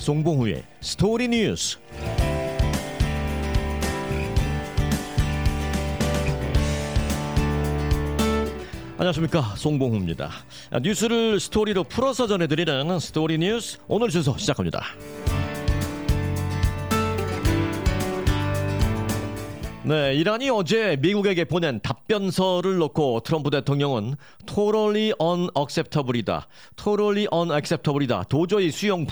송봉후의 스토리 뉴스. 안녕하십니까, 송봉후입니다. 뉴스를 스토리로 풀어서 전해드리는 스토리 뉴스, 오늘 순서 시작합니다. 네, 이란이 어제 미국에게 보낸 답변서를 놓고 트럼프 대통령은 totally unacceptable이다, totally unacceptable이다, 도저히 수용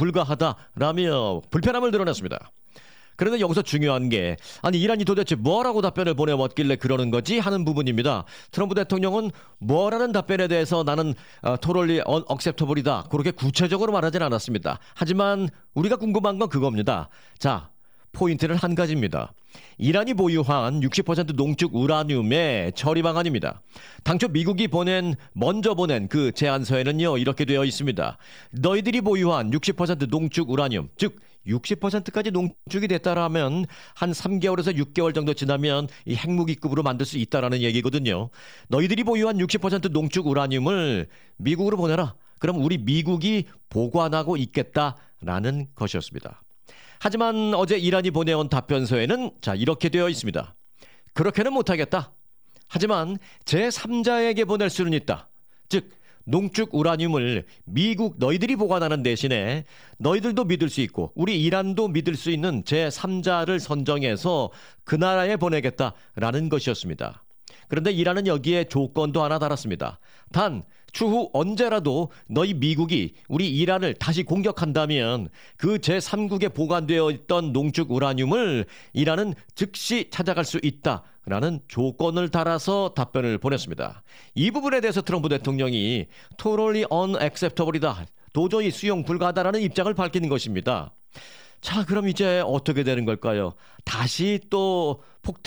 불가하다라며 불편함을 드러냈습니다. 그런데 여기서 중요한 게, 아니 이란이 도대체 뭐라고 답변을 보내왔길래 그러는 거지 하는 부분입니다. 트럼프 대통령은 뭐라는 답변에 대해서 나는 totally unacceptable이다 그렇게 구체적으로 말하진 않았습니다. 하지만 우리가 궁금한 건 그겁니다. 자, 포인트는 한 가지입니다. 이란이 보유한 60% 농축 우라늄의 처리 방안입니다. 당초 미국이 먼저 보낸 그 제안서에는요, 이렇게 되어 있습니다. 너희들이 보유한 60% 농축 우라늄, 즉 60%까지 농축이 됐다라면 한 3개월에서 6개월 정도 지나면 이 핵무기급으로 만들 수 있다라는 얘기거든요. 너희들이 보유한 60% 농축 우라늄을 미국으로 보내라. 그럼 우리 미국이 보관하고 있겠다라는 것이었습니다. 하지만 어제 이란이 보내온 답변서에는 이렇게 되어 있습니다. 그렇게는 못하겠다. 하지만 제3자에게 보낼 수는 있다. 즉 농축 우라늄을 미국 너희들이 보관하는 대신에 너희들도 믿을 수 있고 우리 이란도 믿을 수 있는 제3자를 선정해서 그 나라에 보내겠다라는 것이었습니다. 그런데 이란은 여기에 조건도 하나 달았습니다. 단 추후 언제라도 너희 미국이 우리 이란을 다시 공격한다면 그 제3국에 보관되어 있던 농축 우라늄을 이란은 즉시 찾아갈 수 있다라는 조건을 달아서 답변을 보냈습니다. 이 부분에 대해서 트럼프 대통령이 totally unacceptable이다, 도저히 수용 불가하다라는 입장을 밝히는 것입니다. 자, 그럼 이제 어떻게 되는 걸까요? 다시 또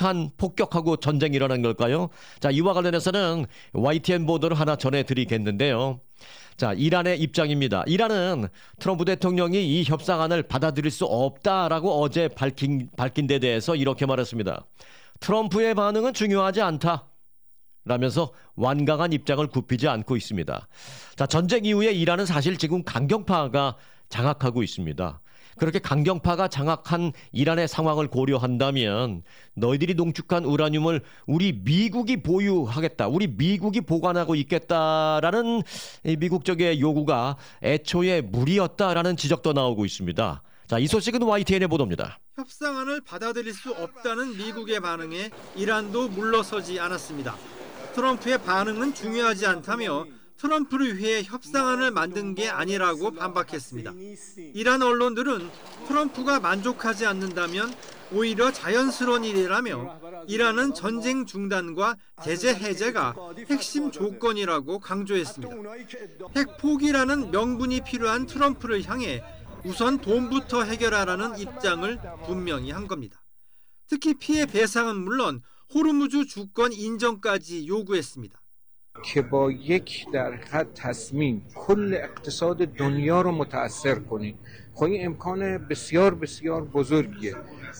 폭격하고 전쟁이 일어난 걸까요? 자, 이와 관련해서는 YTN 보도를 하나 전해드리겠는데요. 자, 이란의 입장입니다. 이란은 트럼프 대통령이 이 협상안을 받아들일 수 없다라고 어제 밝힌 데 대해서 이렇게 말했습니다. 트럼프의 반응은 중요하지 않다 라면서 완강한 입장을 굽히지 않고 있습니다. 자, 전쟁 이후에 이란은 사실 지금 강경파가 장악하고 있습니다. 그렇게 강경파가 장악한 이란의 상황을 고려한다면 너희들이 농축한 우라늄을 우리 미국이 보유하겠다, 우리 미국이 보관하고 있겠다라는 미국 쪽의 요구가 애초에 무리였다라는 지적도 나오고 있습니다. 자, 이 소식은 YTN의 보도입니다. 협상안을 받아들일 수 없다는 미국의 반응에 이란도 물러서지 않았습니다. 트럼프의 반응은 중요하지 않다며 트럼프를 위해 협상안을 만든 게 아니라고 반박했습니다. 이란 언론들은 트럼프가 만족하지 않는다면 오히려 자연스러운 일이라며 이란은 전쟁 중단과 제재 해제가 핵심 조건이라고 강조했습니다. 핵 포기라는 명분이 필요한 트럼프를 향해 우선 돈부터 해결하라는 입장을 분명히 한 겁니다. 특히 피해 배상은 물론 호르무즈 주권 인정까지 요구했습니다. که با یک در حد تصمیم کل اقتصاد دنیا رو متاثر کنید. خب این امکان بسیار بسیار بزرگیه.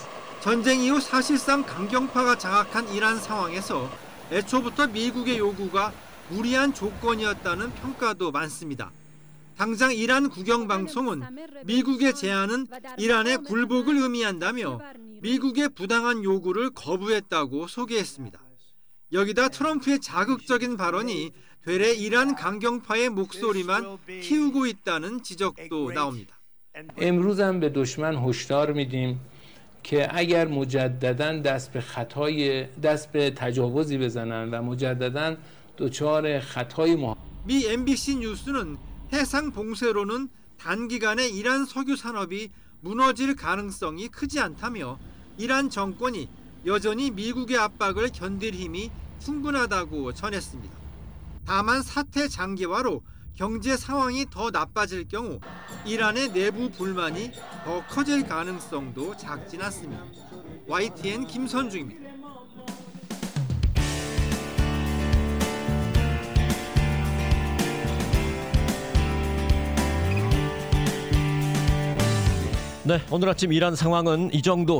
전쟁 이후 사실상 강경파가 장악한 이란 상황에서 애초부터 미국의 요구가 무리한 조건이었다는 평가도 많습니다. 당장 이란 국영방송은 미국의 제안은 이란의 굴복을 의미한다며 미국의 부당한 요구를 거부했다고 소개했습니다. 여기다 트럼프의 자극적인 발언이 되레 이란 강경파의 목소리만 키우고 있다는 지적도 나옵니다. امروز هم به دشمن هشدار میدیم که اگر مجددا دست به تجاوزی بزنن و مجددا دچار خطای 미 MBC 뉴스는 해상 봉쇄로는 단기간에 이란 석유 산업이 무너질 가능성이 크지 않다며 이란 정권이 여전히 미국의 압박을 견딜 힘이 충분하다고 전했습니다. 다만 사태 장기화로 경제 상황이 더 나빠질 경우 이란의 내부 불만이 더 커질 가능성도 작진 않습니다. YTN 김선중입니다. 네, 오늘 아침 이란 상황은 이 정도